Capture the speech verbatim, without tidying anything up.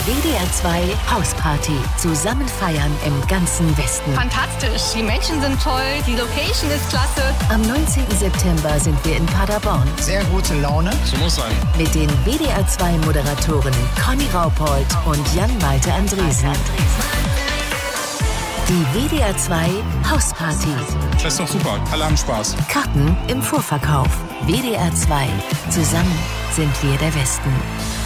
W D R zwei Hausparty. Zusammen feiern im ganzen Westen. Fantastisch, die Menschen sind toll, die Location ist klasse. Am neunzehnten September sind wir in Paderborn. Sehr gute Laune. So muss sein. Mit den W D R zwei Moderatorinnen Conny Raupold und Jan-Malte Andresen. Die W D R zwei Hausparty. Das ist doch super. Alle haben Spaß. Karten im Vorverkauf. W D R zwei. Zusammen sind wir der Westen.